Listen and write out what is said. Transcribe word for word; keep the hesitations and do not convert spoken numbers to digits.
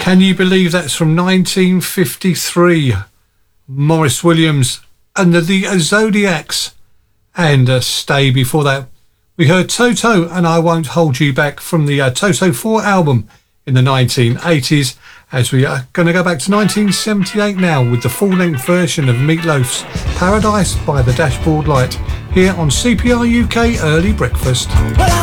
Can you believe that's from nineteen fifty-three? Maurice Williams and the, the Zodiacs. And uh, Stay before that. We heard Toto and I Won't Hold You Back from the uh, Toto four album in the nineteen eighties. As we are going to go back to nineteen seventy-eight now with the full-length version of Meat Loaf's Paradise by the Dashboard Light here on C P R U K Early Breakfast. Well,